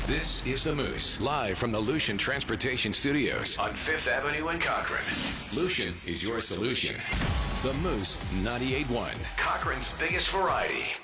This is The Moose, live from the Lucian Transportation Studios on 5th Avenue in Cochrane. Lucian is your solution. The Moose 98.1, Cochrane's biggest variety.